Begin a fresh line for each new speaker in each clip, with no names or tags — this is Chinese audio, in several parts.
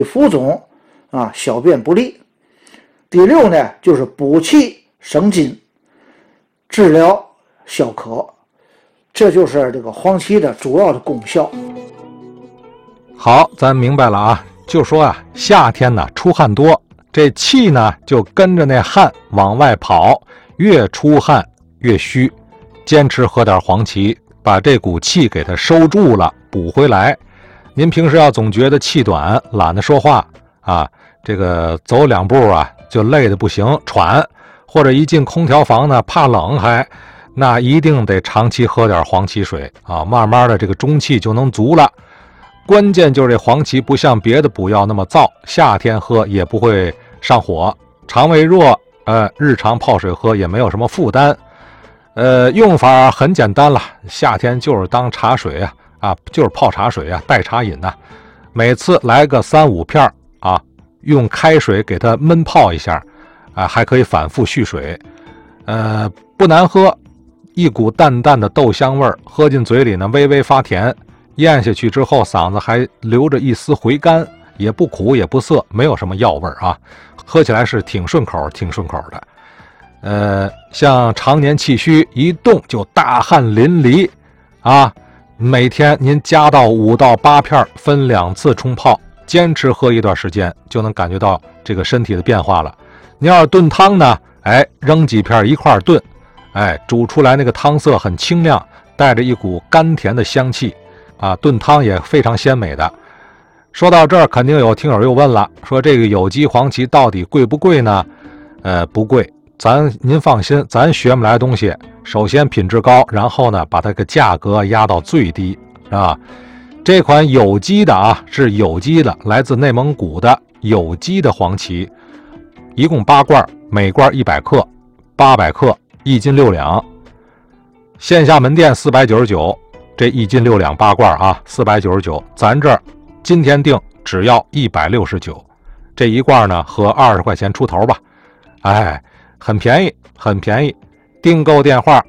浮肿啊，小便不利。第六呢，就是补气生津，治疗消渴，这就是这个黄芪的主要的功效。
好，咱明白了啊，就说啊，夏天呢出汗多，这气呢就跟着那汗往外跑，越出汗越虚，坚持喝点黄芪，把这股气给它收住了，补回来。您平时要总觉得气短，懒得说话啊，这个走2步啊就累得不行，喘，或者一进空调房呢怕冷那一定得长期喝点黄芪水啊，慢慢的这个中气就能足了。关键就是这黄芪不像别的补药那么燥，夏天喝也不会上火，肠胃弱日常泡水喝也没有什么负担。用法很简单了，夏天就是当茶水就是泡茶水代茶饮每次来个3、5片用开水给它焖泡一下还可以反复续水。不难喝，一股淡淡的豆香味儿，喝进嘴里呢微微发甜，咽下去之后嗓子还留着一丝回甘，也不苦也不涩，没有什么药味喝起来是挺顺口的。像常年气虚，一动就大汗淋漓每天您加到5到8片，分2次冲泡，坚持喝一段时间，就能感觉到这个身体的变化了。您要是炖汤呢，扔几片一块炖，煮出来那个汤色很清亮，带着一股甘甜的香气炖汤也非常鲜美的。说到这儿，肯定有听友又问了，说这个有机黄芪到底贵不贵呢？不贵，您放心，咱学不来的东西，首先品质高，然后呢把它个价格压到最低这款有机的是有机的，来自内蒙古的有机的黄芪，一共8罐，每罐100克，800克，1斤6两。线下门店499，这1斤6两8罐499，咱这儿今天定只要169，这一罐呢合20块钱出头吧，很便宜，很便宜。订购电话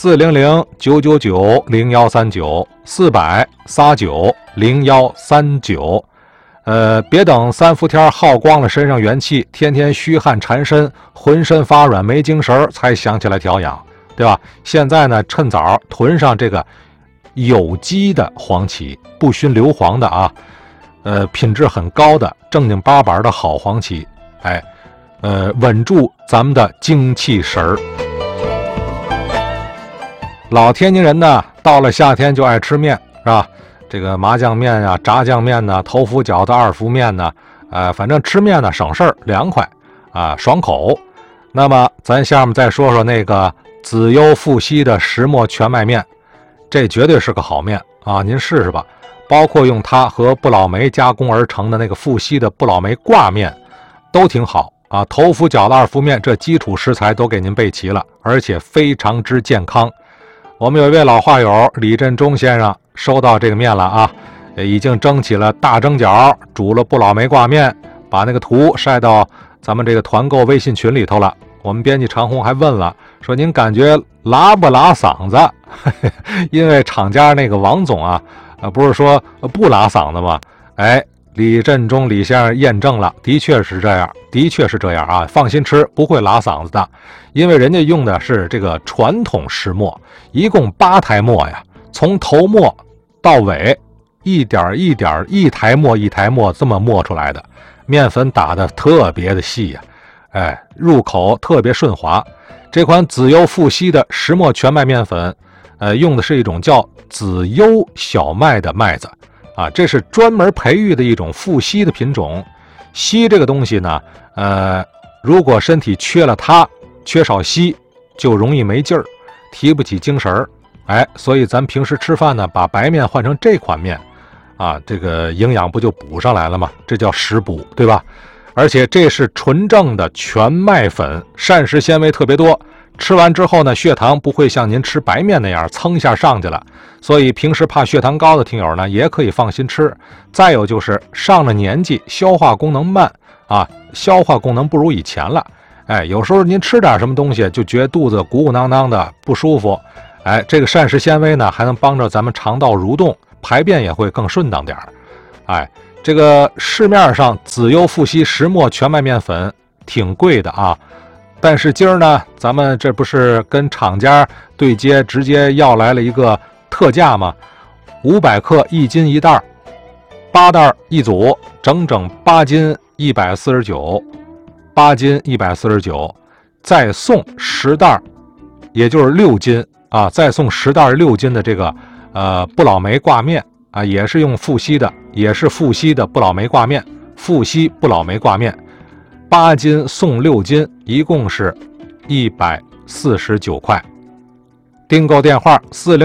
400-999-0139，400-39-0139。别等3伏天耗光了身上元气，天天虚汗缠身，浑身发软没精神才想起来调养，对吧？现在呢，趁早囤上这个有机的黄芪，不熏硫磺的品质很高的正经八板的好黄芪，稳住咱们的精气神儿。老天津人呢，到了夏天就爱吃面，是吧？这个麻酱面炸酱面头伏饺子、二伏面反正吃面省事儿，凉快爽口。那么咱下面再说说那个子优富硒的石磨全麦面，这绝对是个好面您试试吧。包括用它和不老梅加工而成的那个富硒的不老梅挂面，都挺好头伏饺子、二伏面这基础食材都给您备齐了，而且非常之健康。我们有一位老话友李振中先生收到这个面了已经蒸起了大蒸饺，煮了不老梅挂面，把那个图晒到咱们这个团购微信群里头了。我们编辑长虹还问了，说您感觉拉不拉嗓子？因为厂家那个王总不是说不拉嗓子吗？李振中李先生验证了，的确是这样放心吃，不会拉嗓子的。因为人家用的是这个传统石磨，一共8台磨从头磨到尾，一点一台磨一台磨这么磨出来的，面粉打得特别的细入口特别顺滑。这款子优富硒的石磨全麦面粉用的是一种叫子优小麦的麦子这是专门培育的一种富硒的品种。硒这个东西呢如果身体缺了它，缺少硒就容易没劲儿，提不起精神儿所以咱平时吃饭呢，把白面换成这款面这个营养不就补上来了吗？这叫食补，对吧？而且这是纯正的全麦粉，膳食纤维特别多，吃完之后呢，血糖不会像您吃白面那样蹭一下上去了。所以平时怕血糖高的听友呢，也可以放心吃。再有就是上了年纪，消化功能慢消化功能不如以前了。有时候您吃点什么东西就觉得肚子鼓鼓囊囊的不舒服，这个膳食纤维呢还能帮着咱们肠道蠕动，排便也会更顺当点这个市面上紫优富硒石墨全麦面粉挺贵的啊，但是今儿呢，咱们这不是跟厂家对接，直接要来了一个特价吗？500克1斤1袋，8袋一组，整整8斤149，8斤149，再送10袋，也就是6斤啊，再送10袋6斤的这个不老梅挂面啊，也是用富硒的，也是富硒的不老梅挂面，富硒不老梅挂面，8斤送6斤，一共是149块。订购电话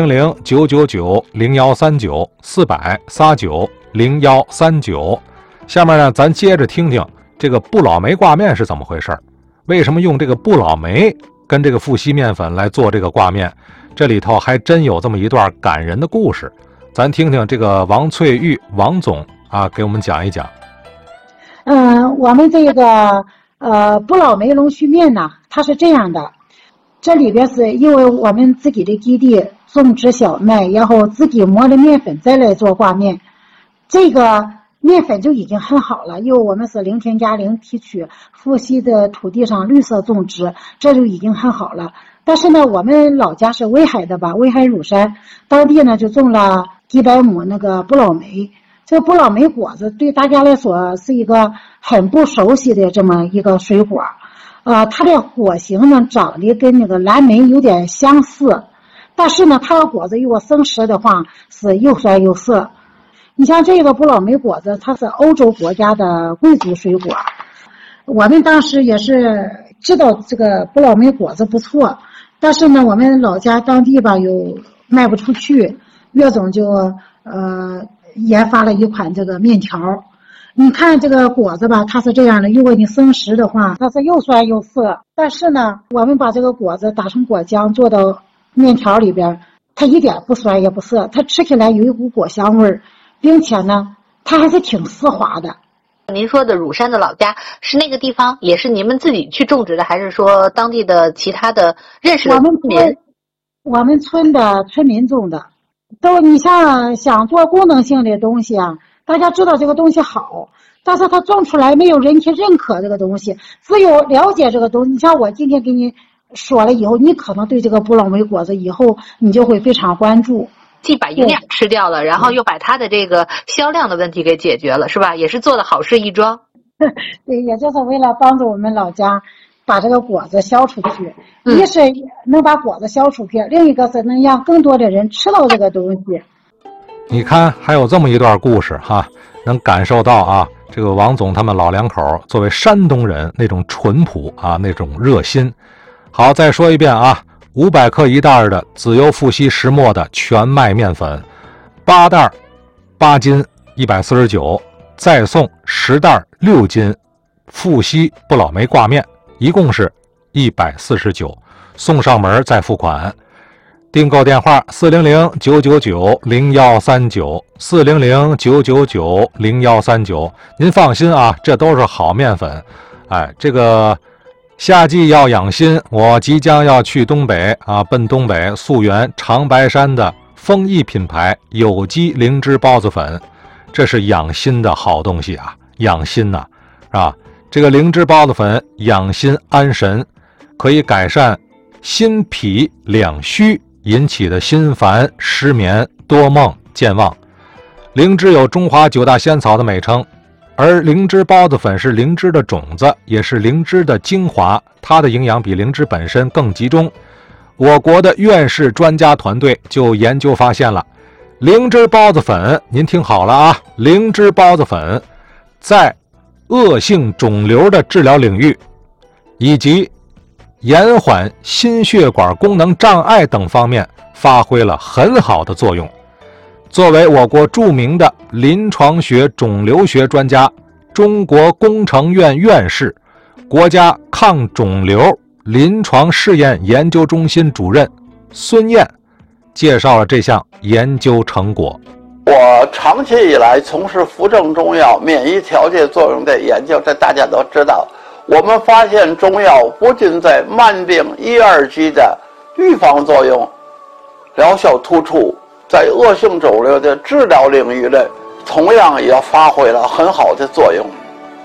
400-999-0139，400-39-0139。下面呢，咱接着听听这个不老梅挂面是怎么回事，为什么用这个不老梅跟这个富硒面粉来做这个挂面，这里头还真有这么一段感人的故事。咱听听这个王翠玉王总啊，给我们讲一讲。
我们这个不老梅龙须面呢，它是这样的，这里边是因为我们自己的基地种植小麦，然后自己磨的面粉再来做挂面，这个面粉就已经很好了，因为我们是零添加零提取，富硒的土地上绿色种植，这就已经很好了。但是呢，我们老家是威海的吧，威海乳山，当地呢就种了几百亩那个不老梅。这个不老梅果子对大家来说是一个很不熟悉的这么一个水果，它的果形呢长得跟那个蓝莓有点相似，但是呢，它的果子如果生食的话是又酸又涩。你像这个不老梅果子，它是欧洲国家的贵族水果，我们当时也是知道这个不老梅果子不错，但是呢，我们老家当地吧又卖不出去，岳总就研发了一款这个面条。你看这个果子吧，它是这样的，如果你生食的话，它是又酸又涩，但是呢，我们把这个果子打成果浆做到面条里边，它一点不酸也不涩，它吃起来有一股果香味儿，并且呢，它还是挺丝滑的。
您说的乳山的老家是那个地方，也是你们自己去种植的，还是说当地的其他的认识的村民？
我们村的村民种的，你像想做功能性的东西啊，大家知道这个东西好，但是它种出来没有人去认可这个东西，只有了解这个东西。你像我今天给你说了以后，你可能对这个不老梅果子以后你就会非常关注。
既把营养吃掉了，然后又把它的这个销量的问题给解决了，是吧？也是做的好事一桩。
对，也就是为了帮助我们老家把这个果子销出去，一是能把果子销出去，另一个是能让更多的人吃到这个东西。
你看还有这么一段故事哈，能感受到啊，这个王总他们老两口作为山东人那种淳朴啊，那种热心。好，再说一遍啊，500克一袋的紫优富硒石墨的全麦面粉，8袋8斤149，再送10袋6斤富硒不老梅挂面，一共是149，送上门再付款。订购电话400-999-0139，400-999-0139。您放心啊，这都是好面粉。哎，这个夏季要养心，我即将要去东北啊，奔东北溯源长白山的丰益品牌有机灵芝孢子粉，这是养心的好东西啊，养心呐，是吧？这个灵芝孢子粉养心安神，可以改善心脾两虚引起的心烦、失眠、多梦、健忘。灵芝有中华9大仙草的美称，而灵芝孢子粉是灵芝的种子，也是灵芝的精华，它的营养比灵芝本身更集中。我国的院士专家团队就研究发现了，灵芝孢子粉，您听好了啊，灵芝孢子粉在恶性肿瘤的治疗领域以及延缓心血管功能障碍等方面发挥了很好的作用。作为我国著名的临床学肿瘤学专家，中国工程院院士，国家抗肿瘤临床试验研究中心主任孙燕介绍了这项研究成果。
我长期以来从事扶正中药免疫调节作用的研究，这大家都知道。我们发现中药不仅在慢病1、2级的预防作用疗效突出，在恶性肿瘤的治疗领域的同样也发挥了很好的作用。